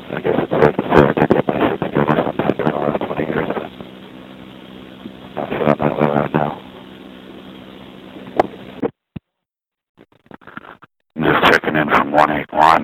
I guess it's safe to say I did get my shit together sometime during the last 20 years, but not feeling that way right now. I'm just checking in from 181.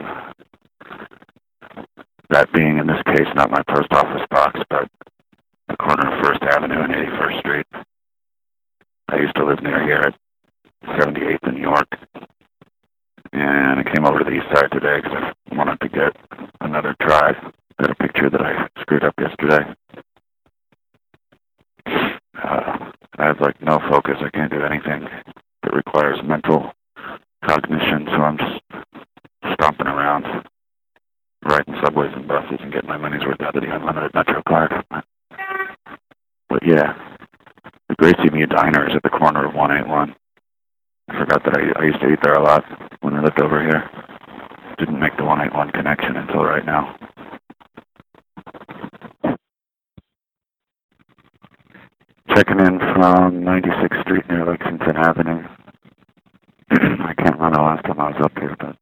That being, in this case, not my post office box, but the corner of 1st Avenue and 81st Street. I used to live near here at 78th and York. And I came over to the east side today because I wanted to get another try at a picture that I screwed up yesterday. I have like no focus. I can't do anything that requires mental cognition, so I'm just stomping around, riding subways and buses and getting my money's worth out of the unlimited Metro card. But yeah, the Gracie Mew Diner is at the corner of 181. I forgot that I used to eat there a lot when I lived over here. Didn't make the 181 connection until right now. Checking in from 96th Street near Lexington Avenue. I can't remember the last time I was up here, but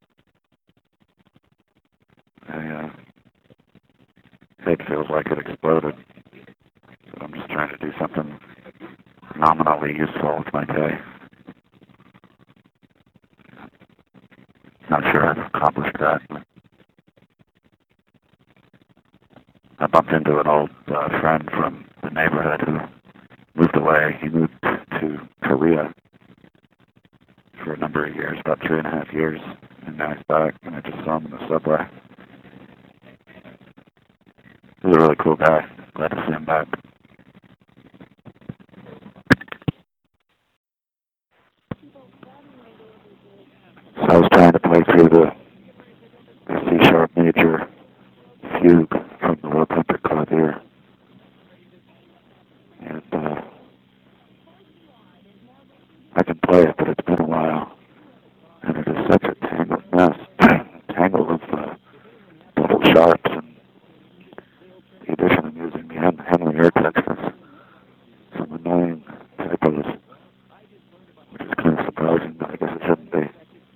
head feels like it exploded. So I'm just trying to do something nominally useful with my day. Not sure I've accomplished that. I bumped into an old friend from the neighborhood who moved away. He moved to Korea for a number of years, about 3.5 years, and now he's back, and I just saw him in the subway. He was a really cool guy. Glad to see him back. So I was trying to play through the C-sharp major fugue from the Low Tempered Clavier. And I can play it, but it's been a while. And it is such a tangled mess. Tangle of double sharps, and the addition of using the Henley air text with some annoying typos, which is kind of surprising, but I guess it shouldn't be.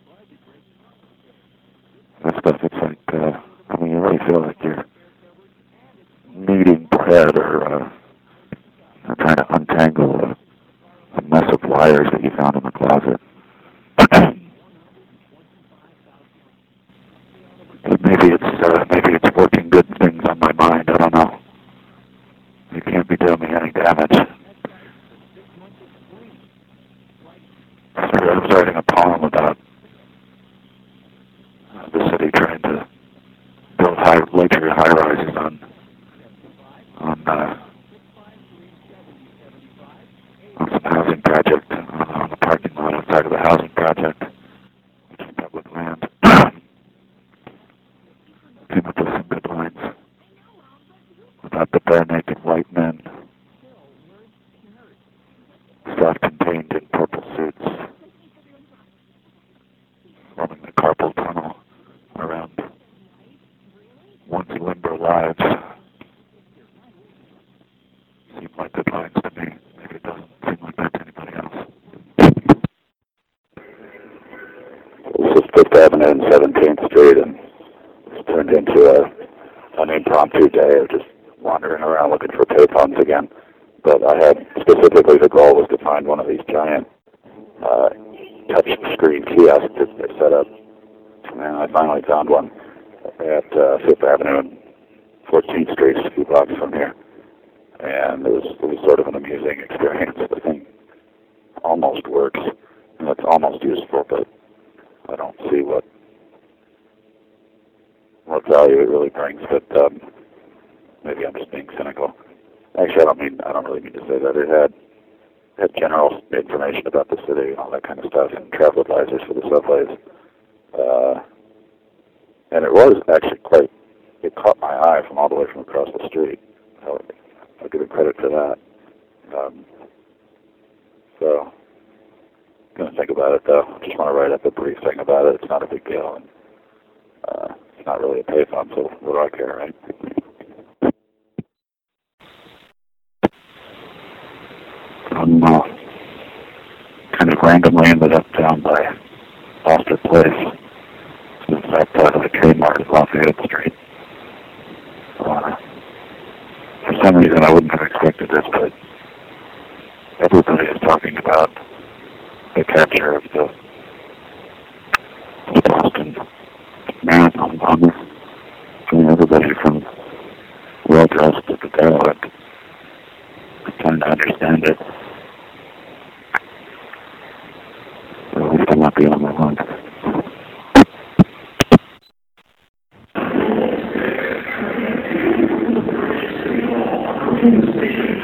That stuff, it's like, you really feel like you're kneading bread or trying to untangle a mess of wires that you found in the closet. Maybe it's working good things on my mind. I don't know. It can't be doing me any damage. I was writing a poem about the city trying to build luxury high-rises on some housing project, on the parking lot outside of the housing project, which is public land. Came up with some good lines about the bare-naked white men, self-contained in purple suits, forming the carpal tunnel around once limber lives. Seem like good lines to me. Maybe it doesn't seem like that to anybody else. This is 5th Avenue and 17th Street, and it's turned into an impromptu day of just wandering around looking for payphones again. But I had, specifically the goal was to find one of these giant touch screen kiosks that they set up. And I finally found one at 5th Avenue and 14th Street, a few blocks from here. And it was sort of an amusing experience. The thing almost works, and it's almost useful, but I don't see what value it really brings. But maybe I'm just being cynical. Actually, I don't really mean to say that. It had general information about the city and all that kind of stuff, and travel advisors for the subways. And it was actually it caught my eye from all the way from across the street. I'll give it credit for that. So, I'm going to think about it, though. I just want to write up a brief thing about it. It's not a big deal, and it's not really a payphone, so what do I care, right? I'm kind of randomly ended up down by Foster Place. So it's outside of the Kmart at Lafayette Street. some reason I wouldn't have expected this, but everybody is talking about the capture of the Boston Marathon bomber. Everybody from well-dressed to the derelict is trying to understand it. Or at least I'm not the only one.